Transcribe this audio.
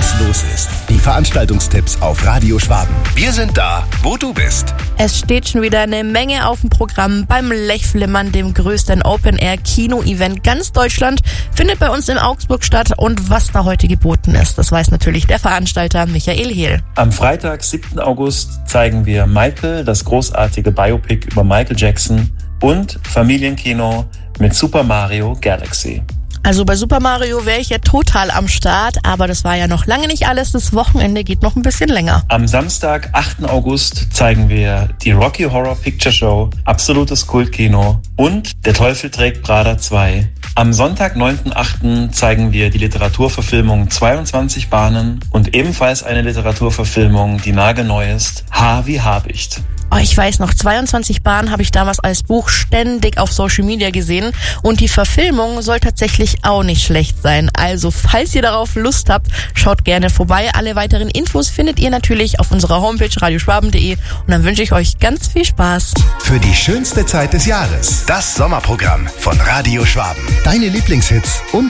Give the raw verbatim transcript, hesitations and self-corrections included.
was los ist. Die Veranstaltungstipps auf Radio Schwaben. Wir sind da, wo du bist. Es steht schon wieder eine Menge auf dem Programm beim Lechflimmern, dem größten Open-Air-Kino-Event ganz Deutschland, findet bei uns in Augsburg statt. Und was da heute geboten ist, das weiß natürlich der Veranstalter Michael Hehl. Am Freitag, siebten August, zeigen wir Michael, das großartige Biopic über Michael Jackson, und Familienkino mit Super Mario Galaxy. Also bei Super Mario wäre ich ja total am Start, aber das war ja noch lange nicht alles. Das Wochenende geht noch ein bisschen länger. Am Samstag, achten August, zeigen wir die Rocky Horror Picture Show, absolutes Kultkino, und Der Teufel trägt Prada zwei. Am Sonntag, neunten achten zeigen wir die Literaturverfilmung zweiundzwanzig Bahnen und ebenfalls eine Literaturverfilmung, die nagelneu ist, H wie Habicht. Oh, ich weiß noch, zweiundzwanzig Bahnen habe ich damals als Buch ständig auf Social Media gesehen und die Verfilmung soll tatsächlich auch nicht schlecht sein. Also, falls ihr darauf Lust habt, schaut gerne vorbei. Alle weiteren Infos findet ihr natürlich auf unserer Homepage radioschwaben punkt de und dann wünsche ich euch ganz viel Spaß. Für die schönste Zeit des Jahres, das Sommerprogramm von Radio Schwaben. Deine Lieblingshits und